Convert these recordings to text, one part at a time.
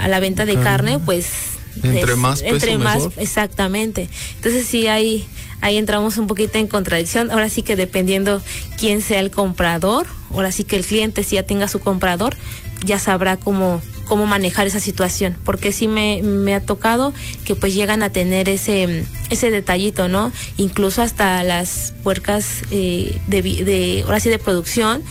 a la venta de carne, pues entre más peso mejor. Exactamente. Entonces sí, ahí entramos un poquito en contradicción. Ahora sí que dependiendo quién sea el comprador, ahora sí que el cliente, si ya tenga su comprador, ya sabrá cómo manejar esa situación, porque sí me ha tocado que pues llegan a tener ese detallito, ¿no? Incluso hasta las puercas ahora sí de producción,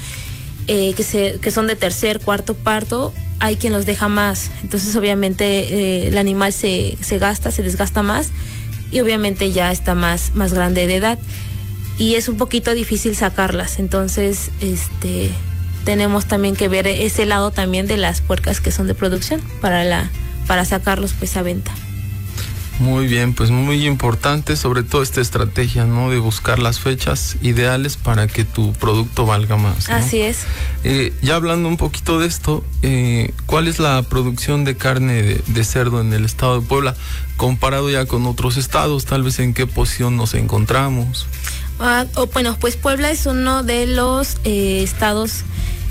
que son de tercer, cuarto parto, hay quien los deja más. Entonces obviamente el animal se desgasta más, y obviamente ya está más grande de edad, y es un poquito difícil sacarlas. Entonces tenemos también que ver ese lado también de las puercas que son de producción para sacarlos pues a venta. Muy bien, pues muy importante, sobre todo esta estrategia, ¿no? De buscar las fechas ideales para que tu producto valga más, ¿no? Así es. Ya hablando un poquito de esto, ¿cuál es la producción de carne de cerdo en el estado de Puebla comparado ya con otros estados? Tal vez en qué posición nos encontramos. Bueno, pues Puebla es uno de los estados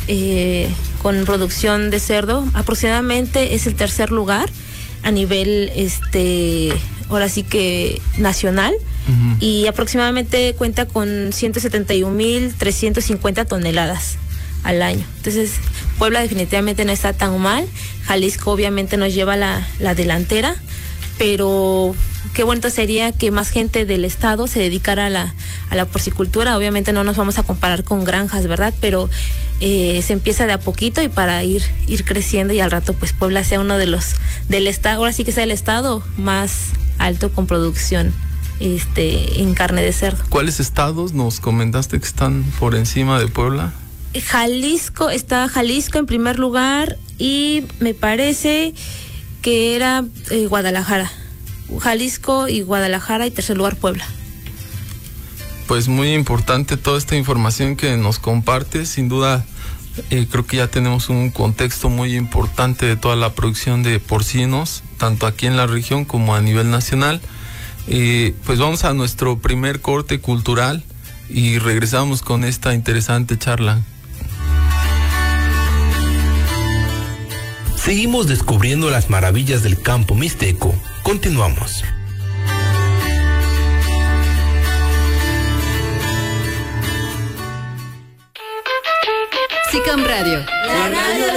con producción de cerdo. Aproximadamente es el tercer lugar a nivel ahora sí que nacional. Uh-huh. Y aproximadamente cuenta con 171,350 toneladas al año. Entonces Puebla definitivamente no está tan mal. Jalisco obviamente nos lleva la delantera, pero qué bonito sería que más gente del estado se dedicara a la porcicultura. Obviamente no nos vamos a comparar con granjas, ¿verdad? Pero se empieza de a poquito, y para ir creciendo, y al rato pues Puebla sea uno de los del estado, ahora sí que sea el estado más alto con producción en carne de cerdo. ¿Cuáles estados nos comentaste que están por encima de Puebla? Jalisco en primer lugar, y me parece que era Guadalajara. Jalisco y Guadalajara, y tercer lugar Puebla. Pues muy importante toda esta información que nos compartes. Sin duda, creo que ya tenemos un contexto muy importante de toda la producción de porcinos, tanto aquí en la región como a nivel nacional. Pues vamos a nuestro primer corte cultural y regresamos con esta interesante charla. Seguimos descubriendo las maravillas del campo mixteco. Continuamos. SICAM Radio, la radio